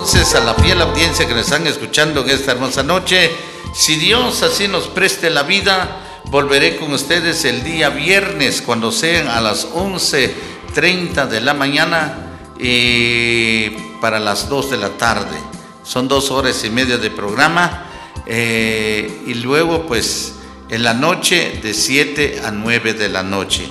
entonces a la fiel audiencia que nos están escuchando en esta hermosa noche. Si Dios así nos preste la vida, volveré con ustedes el día viernes cuando sean a las 11:30 de la mañana y para las 2 de la tarde. Son 2 horas y media de programa y luego pues en la noche de 7 a 9 de la noche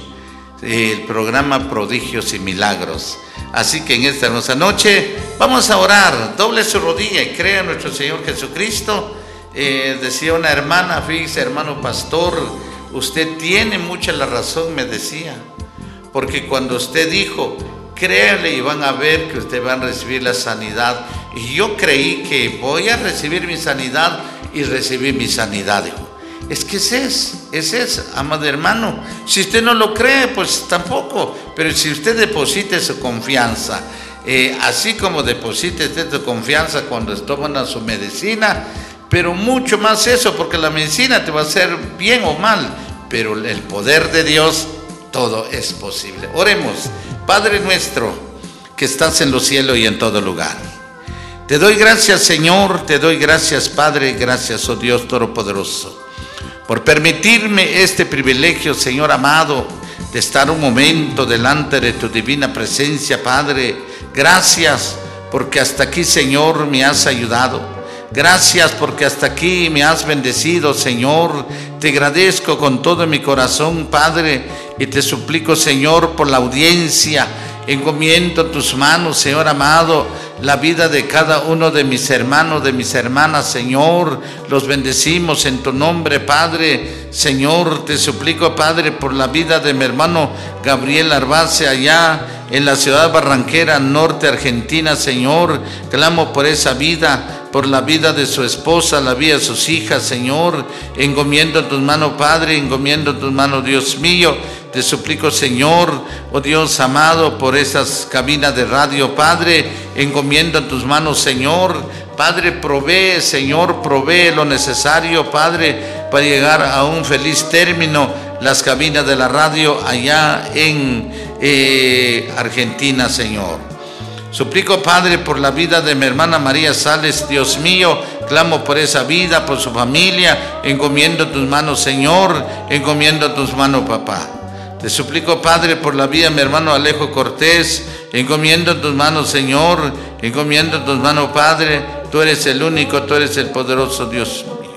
el programa Prodigios y Milagros. Así que en esta hermosa noche vamos a orar. Doble su rodilla y crea en nuestro Señor Jesucristo. Decía una hermana, fíjese, hermano pastor, usted tiene mucha la razón, me decía, porque cuando usted dijo, créale y van a ver que usted va a recibir la sanidad, y yo creí que voy a recibir mi sanidad y recibí mi sanidad, dijo. Es que ese es, amado hermano. Si usted no lo cree, pues tampoco, pero si usted deposita su confianza, así como deposite usted su confianza cuando toman su medicina, pero mucho más eso, porque la medicina te va a hacer bien o mal, pero el poder de Dios, todo es posible. Oremos. Padre nuestro que estás en los cielos y en todo lugar, te doy gracias, Señor, te doy gracias, Padre, gracias, oh Dios Todopoderoso, por permitirme este privilegio, Señor amado, de estar un momento delante de tu divina presencia, Padre. Gracias porque hasta aquí, Señor, me has ayudado. Gracias porque hasta aquí me has bendecido, Señor. Te agradezco con todo mi corazón, Padre, y te suplico, Señor, por la audiencia. Encomiendo en tus manos, Señor amado, la vida de cada uno de mis hermanos, de mis hermanas, Señor. Los bendecimos en tu nombre, Padre. Señor, te suplico, Padre, por la vida de mi hermano Gabriel Arbace allá en la ciudad barranquera, norte Argentina, Señor. Clamo por esa vida, por la vida de su esposa, la vida de sus hijas, Señor. Encomiendo en tus manos, Padre, encomiendo en tus manos, Dios mío. Te suplico, Señor, oh Dios amado, por esas cabinas de radio, Padre, encomiendo en tus manos, Señor. Padre, provee, Señor, provee lo necesario, Padre, para llegar a un feliz término las cabinas de la radio allá en Argentina, Señor. Suplico, Padre, por la vida de mi hermana María Sales, Dios mío, clamo por esa vida, por su familia, encomiendo en tus manos, Señor, encomiendo en tus manos, papá. Te suplico, Padre, por la vida de mi hermano Alejo Cortés, encomiendo en tus manos, Señor, encomiendo en tus manos, Padre. Tú eres el único, tú eres el poderoso Dios.